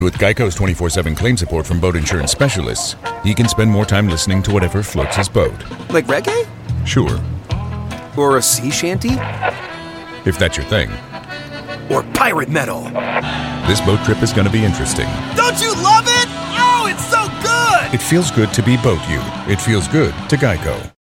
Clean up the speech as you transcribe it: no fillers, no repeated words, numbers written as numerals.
With Geico's 24/7 claim support from boat insurance specialists, he can spend more time listening to whatever floats his boat. Like reggae? Sure. Or a sea shanty? If that's your thing. Or pirate metal? This boat trip is going to be interesting. Don't you love it? Oh, it's so good! It feels good to be boat you. It feels good to Geico.